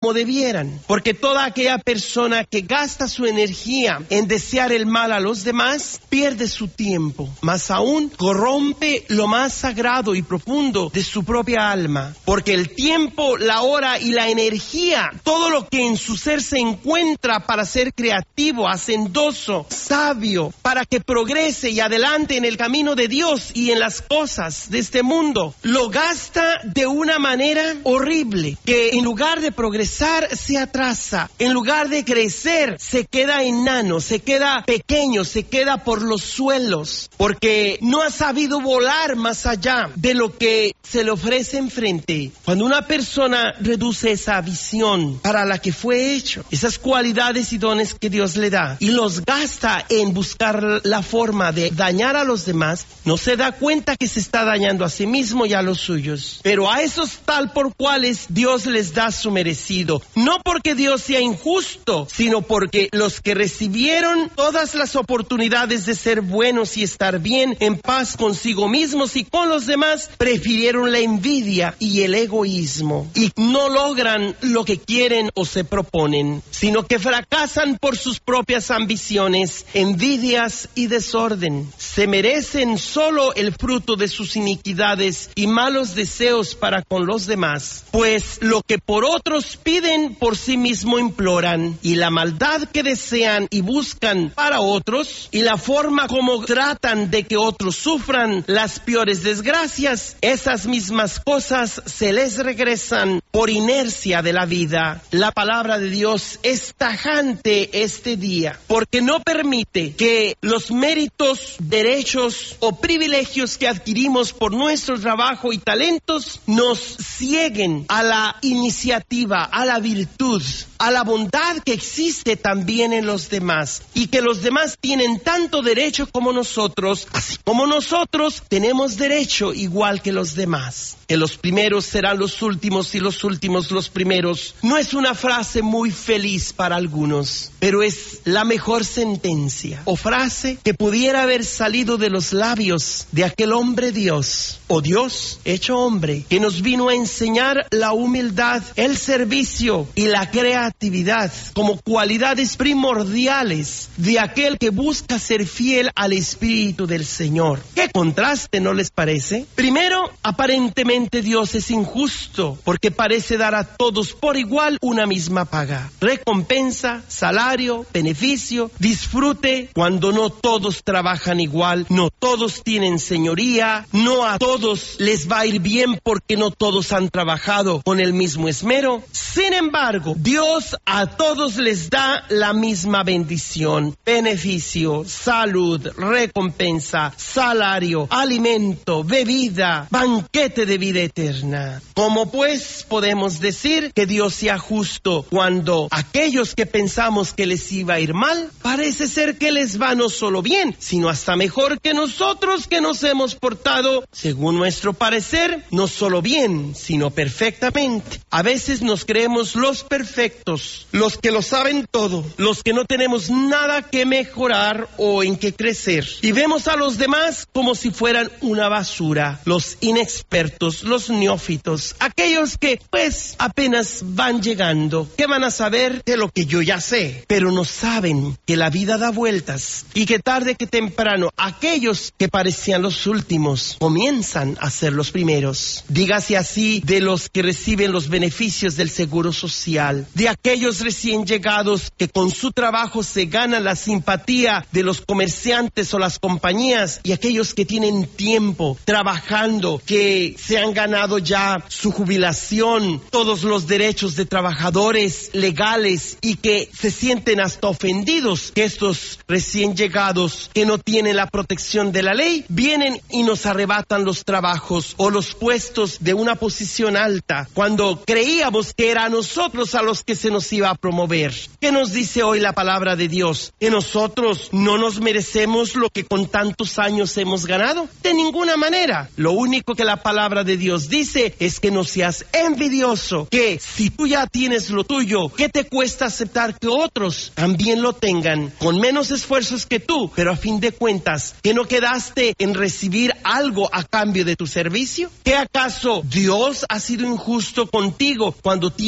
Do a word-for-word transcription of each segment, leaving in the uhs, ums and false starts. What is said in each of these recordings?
como debieran, porque toda aquella persona que gasta su energía en desear el mal a los demás, pierde su tiempo, más aún corrompe lo más sagrado y profundo de su propia alma, porque el tiempo, la hora y la energía, todo lo que en su ser se encuentra para ser creativo, hacendoso, sabio, para que progrese y adelante en el camino de Dios y en las cosas de este mundo, lo gasta de una manera horrible, que en lugar de progresar se atrasa, en lugar de crecer se queda enano, se queda pequeño, se queda por los suelos, porque no ha sabido volar más allá de lo que se le ofrece enfrente. Cuando una persona reduce esa visión para la que fue hecho, esas cualidades y dones que Dios le da, y los gasta en buscar la forma de dañar a los demás, no se da cuenta que se está dañando a sí mismo y a los suyos. Pero a esos tal por cuales Dios les da su merecido, no porque Dios sea injusto, sino porque los que recibieron todas las oportunidades de ser buenos y estar bien, en paz consigo mismos y con los demás, prefirieron la envidia y el egoísmo, y no logran lo que quieren o se proponen, sino que fracasan por sus propias ambiciones, envidias y desorden. Se merecen solo el fruto de sus iniquidades y malos deseos para con los demás, pues lo que por otros piden, por sí mismo imploran, y la maldad que desean y buscan para otros, y la forma como tratan de que otros sufran las peores desgracias, esas mismas cosas se les regresan por inercia de la vida. La palabra de Dios es tajante este día, porque no permite que los méritos, derechos o privilegios que adquirimos por nuestro trabajo y talentos nos cieguen a la iniciativa, a la virtud, a la bondad que existe también en los demás, y que los demás tienen tanto derecho como nosotros, así como nosotros tenemos derecho igual que los demás. Que los primeros serán los últimos y los últimos los primeros. No es una frase muy feliz para algunos, pero es la mejor sentencia o frase que pudiera haber salido de los labios de aquel hombre Dios, o Dios hecho hombre, que nos vino a enseñar la humildad, el servicio y la creatividad como cualidades primordiales de aquel que busca ser fiel al Espíritu del Señor. ¡Qué contraste!, ¿no les parece? Primero, aparentemente Dios es injusto porque parece dar a todos por igual una misma paga, recompensa, salario, beneficio, disfrute, cuando no todos trabajan igual, no todos tienen señoría, no a todos les va a ir bien porque no todos han trabajado con el mismo esmero. Sin embargo, Dios a todos les da la misma bendición, beneficio, salud, recompensa, salario, alimento, bebida, banquete de vida eterna. ¿Cómo pues podemos decir que Dios sea justo cuando aquellos que pensamos que les iba a ir mal, parece ser que les va no solo bien, sino hasta mejor que nosotros, que nos hemos portado, según nuestro parecer, no solo bien, sino perfectamente? A veces nos creemos los perfectos, los que lo saben todo, los que no tenemos nada que mejorar o en que crecer, y vemos a los demás como si fueran una basura, los inexpertos, los neófitos, aquellos que pues apenas van llegando. ¿Qué van a saber de lo que yo ya sé? Pero no saben que la vida da vueltas y que tarde que temprano aquellos que parecían los últimos comienzan a ser los primeros. Dígase así de los que reciben los beneficios del seguro social, de aquellos recién llegados que con su trabajo se ganan la simpatía de los comerciantes o las compañías, y aquellos que tienen tiempo trabajando, que se han ganado ya su jubilación, todos los derechos de trabajadores legales, y que se sienten hasta ofendidos que estos recién llegados que no tienen la protección de la ley vienen y nos arrebatan los trabajos o los puestos de una posición alta cuando creíamos que era a nosotros a los que se nos iba a promover. ¿Qué nos dice hoy la palabra de Dios? ¿Que nosotros no nos merecemos lo que con tantos años hemos ganado? De ninguna manera. Lo único que la palabra de Dios dice es que no seas envidioso, que si tú ya tienes lo tuyo, ¿qué te cuesta aceptar que otros también lo tengan con menos esfuerzos que tú? Pero a fin de cuentas, ¿que no quedaste en recibir algo a cambio de tu servicio? ¿Que acaso Dios ha sido injusto contigo cuando tienes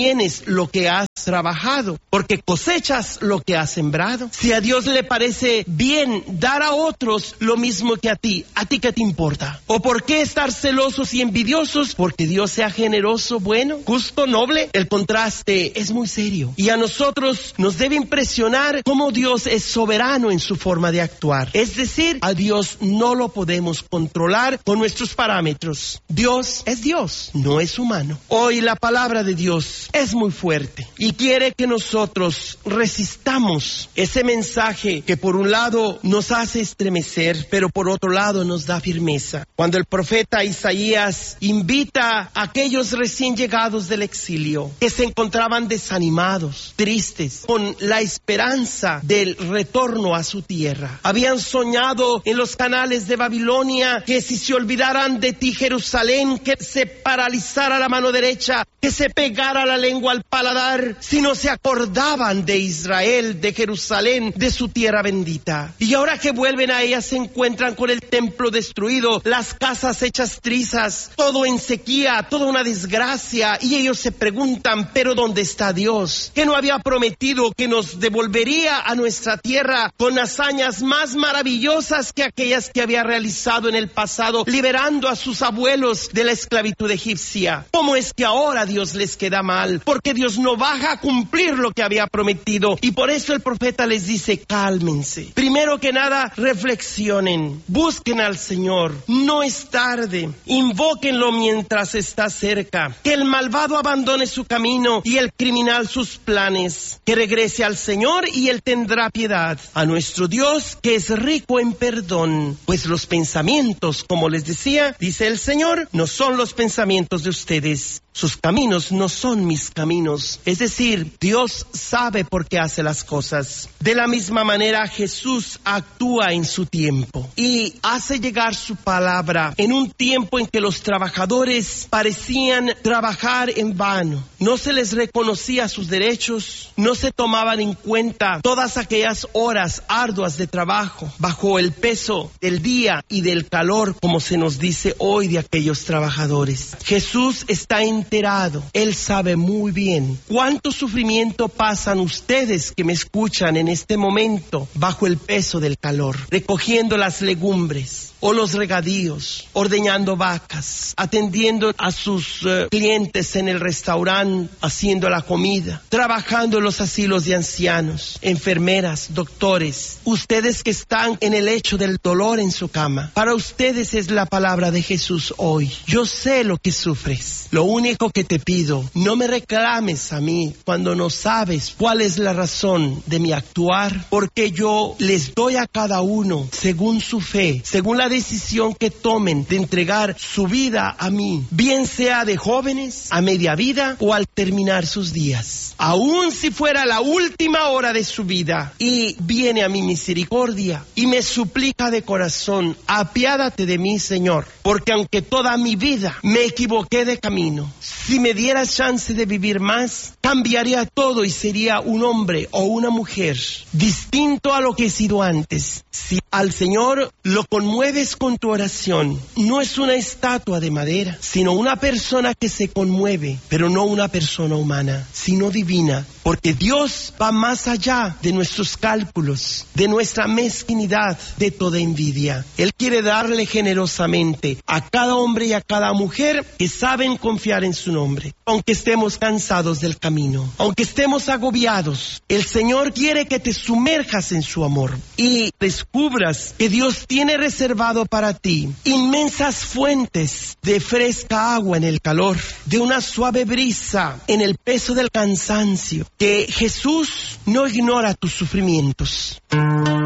obtienes lo que has trabajado, porque cosechas lo que has sembrado. Si a Dios le parece bien dar a otros lo mismo que a ti, ¿a ti qué te importa? ¿O por qué estar celosos y envidiosos? Porque Dios sea generoso, bueno, justo, noble. El contraste es muy serio y a nosotros nos debe impresionar cómo Dios es soberano en su forma de actuar. Es decir, a Dios no lo podemos controlar con nuestros parámetros. Dios es Dios, no es humano. Hoy la palabra de Dios es muy fuerte y quiere que nosotros resistamos ese mensaje que por un lado nos hace estremecer, pero por otro lado nos da firmeza. Cuando el profeta Isaías invita a aquellos recién llegados del exilio que se encontraban desanimados, tristes, con la esperanza del retorno a su tierra. Habían soñado en los canales de Babilonia que si se olvidaran de ti, Jerusalén, que se paralizara la mano derecha, que se pegara la lengua al paladar, si no se acordaban de Israel, de Jerusalén, de su tierra bendita. Y ahora que vuelven a ella se encuentran con el templo destruido, las casas hechas trizas, todo en sequía, toda una desgracia, y ellos se preguntan, ¿pero dónde está Dios? Que no había prometido que nos devolvería a nuestra tierra con hazañas más maravillosas que aquellas que había realizado en el pasado, liberando a sus abuelos de la esclavitud egipcia. ¿Cómo es que ahora Dios les queda mal? Porque Dios no baja a cumplir lo que había prometido. Y por eso el profeta les dice, cálmense. Primero que nada, reflexionen, busquen al Señor. No es tarde. Invóquenlo mientras está cerca. Que el malvado abandone su camino y el criminal sus planes. Que regrese al Señor y Él tendrá piedad. A nuestro Dios, que es rico en perdón. Pues los pensamientos, como les decía, dice el Señor, no son los pensamientos de ustedes. Sus caminos no son mis caminos. Es decir, Dios sabe por qué hace las cosas. De la misma manera, Jesús actúa en su tiempo y hace llegar su palabra en un tiempo en que los trabajadores parecían trabajar en vano. No se les reconocía sus derechos, no se tomaban en cuenta todas aquellas horas arduas de trabajo bajo el peso del día y del calor, como se nos dice hoy de aquellos trabajadores. Jesús está en enterado. Él sabe muy bien cuánto sufrimiento pasan ustedes que me escuchan en este momento bajo el peso del calor, recogiendo las legumbres o los regadíos, ordeñando vacas, atendiendo a sus uh, clientes en el restaurante, haciendo la comida, trabajando en los asilos de ancianos, enfermeras, doctores, ustedes que están en el lecho del dolor en su cama. Para ustedes es la palabra de Jesús hoy. Yo sé lo que sufres. Lo único que te pido, no me reclames a mí cuando no sabes cuál es la razón de mi actuar, porque yo les doy a cada uno según su fe, según la decisión que tomen de entregar su vida a mí, bien sea de jóvenes, a media vida o al terminar sus días. Aun si fuera la última hora de su vida y viene a mi misericordia y me suplica de corazón, apiádate de mí, Señor, porque aunque toda mi vida me equivoqué de camino, si me dieras chance de vivir más, cambiaría todo y sería un hombre o una mujer distinto a lo que he sido antes. Si al Señor lo conmueves con tu oración, no es una estatua de madera, sino una persona que se conmueve, pero no una persona humana, sino divina, porque Dios va más allá de nuestros cálculos, de nuestra mezquinidad, de toda envidia. Él quiere darle generosamente a cada hombre y a cada mujer que saben confiar en su nombre. Aunque estemos cansados del camino, aunque estemos agobiados, el Señor quiere que te sumerjas en su amor y descubras que Dios tiene reservado para ti inmensas fuentes de fresca agua en el calor, de una suave brisa en el peso del cansancio, que Jesús no ignora tus sufrimientos.